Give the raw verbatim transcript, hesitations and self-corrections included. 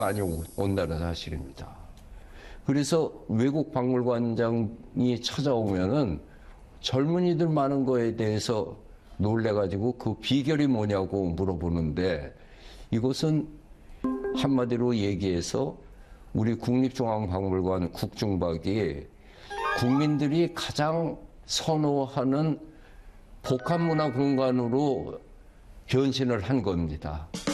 많이 온다는 사실입니다. 그래서 외국 박물관장이 찾아오면은 젊은이들 많은 거에 대해서 놀래가지고 그 비결이 뭐냐고 물어보는데, 이것은 한마디로 얘기해서 우리 국립중앙박물관 국중박이 국민들이 가장 선호하는 복합문화 공간으로 변신을 한 겁니다.